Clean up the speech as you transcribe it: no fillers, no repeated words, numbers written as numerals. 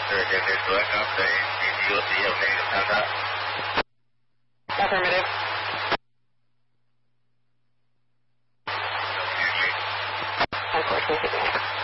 对对对，昨天刚对有那个看看。 Affirmative. Unfortunately,